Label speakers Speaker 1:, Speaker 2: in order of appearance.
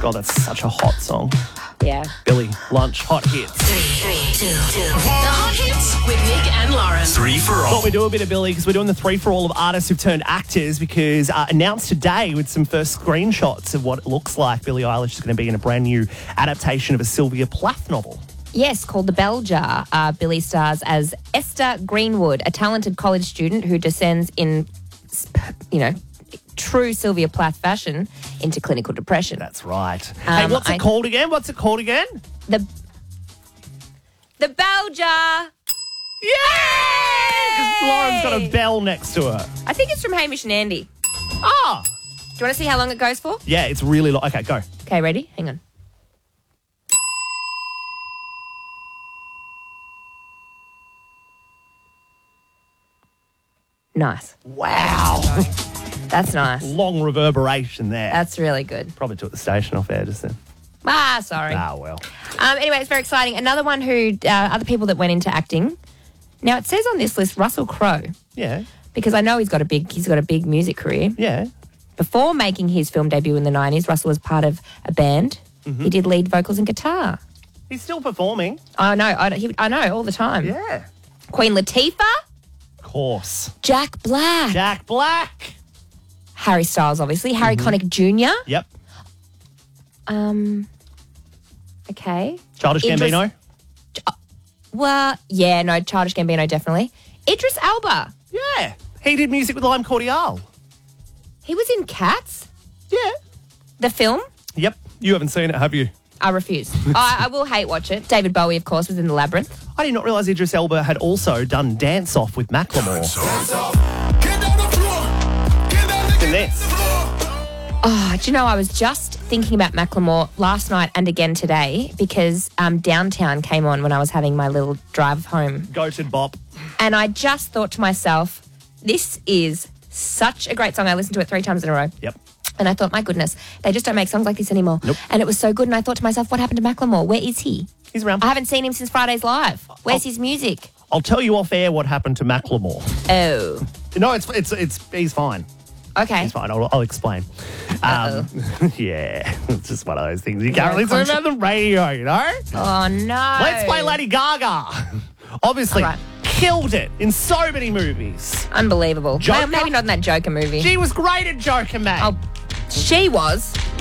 Speaker 1: God, that's such a hot song.
Speaker 2: Yeah.
Speaker 1: Billy, Lunch, Hot Hits.
Speaker 3: 3, 2, 2. The Hot Hits with Nick and Lauren.
Speaker 4: 3 for all.
Speaker 1: Thought we'd do a bit of Billy because we're doing the 3 for all of artists who've turned actors because announced today with some first screenshots of what it looks like. Billie Eilish is going to be in a brand new adaptation of a Sylvia Plath novel.
Speaker 2: Yes, called The Bell Jar. Billy stars as Esther Greenwood, a talented college student who descends in, true Sylvia Plath fashion into clinical depression.
Speaker 1: That's right. Hey, what's it called again?
Speaker 2: The Bell Jar.
Speaker 1: Yay! Because Lauren's got a bell next to her.
Speaker 2: I think it's from Hamish and Andy.
Speaker 1: Ah!
Speaker 2: Do you want to see how long it goes for?
Speaker 1: Yeah, it's really long. Okay, go.
Speaker 2: Okay, ready? Hang on. Nice.
Speaker 1: Wow.
Speaker 2: That's nice.
Speaker 1: Long reverberation there.
Speaker 2: That's really good.
Speaker 1: Probably took the station off air just then.
Speaker 2: Sorry.
Speaker 1: Well.
Speaker 2: Anyway, it's very exciting. Another one who, other people that went into acting. Now, it says on this list, Russell Crowe,
Speaker 1: Yeah.
Speaker 2: because I know he's got a big music career.
Speaker 1: Yeah.
Speaker 2: Before making his film debut in the 90s, Russell was part of a band. Mm-hmm. He did lead vocals and guitar.
Speaker 1: He's still performing.
Speaker 2: I know all the time.
Speaker 1: Yeah.
Speaker 2: Queen Latifah,
Speaker 1: Of course.
Speaker 2: Jack Black,
Speaker 1: Jack Black.
Speaker 2: Harry Styles, obviously, Harry Connick Jr.
Speaker 1: Yep.
Speaker 2: Okay.
Speaker 1: Childish Gambino.
Speaker 2: Childish Gambino, definitely. Idris Elba.
Speaker 1: Yeah. He did music with Lime Cordiale.
Speaker 2: He was in Cats,
Speaker 1: Yeah.
Speaker 2: the film.
Speaker 1: Yep. You haven't seen it, have you?
Speaker 2: I refuse. I will hate watch it. David Bowie, of course, was in The Labyrinth.
Speaker 1: I did not realise Idris Elba had also done Dance Off with Macklemore. In this.
Speaker 2: Do you know, I was just thinking about Macklemore last night and again today because Downtown came on when I was having my little drive home.
Speaker 1: Goated Bop.
Speaker 2: And I just thought to myself, this is such a great song. I listened to it 3 times in a row.
Speaker 1: Yep.
Speaker 2: And I thought, my goodness, they just don't make songs like this anymore.
Speaker 1: Nope.
Speaker 2: And it was so good. And I thought to myself, what happened to Macklemore? Where is he?
Speaker 1: He's around.
Speaker 2: I haven't seen him since Fridays Live. Where's his music?
Speaker 1: I'll tell you off air what happened to Macklemore.
Speaker 2: Oh.
Speaker 1: No, he's fine.
Speaker 2: Okay.
Speaker 1: He's fine. I'll explain. Yeah, it's just one of those things. You can't
Speaker 2: Yeah,
Speaker 1: listen about the radio, you know?
Speaker 2: Oh, no.
Speaker 1: Let's play Lady Gaga. Obviously,
Speaker 2: All right.
Speaker 1: killed it in so many movies.
Speaker 2: Unbelievable.
Speaker 1: Joker?
Speaker 2: Well, maybe not in that Joker movie.
Speaker 1: She was great at Joker, mate.
Speaker 2: Oh, she was.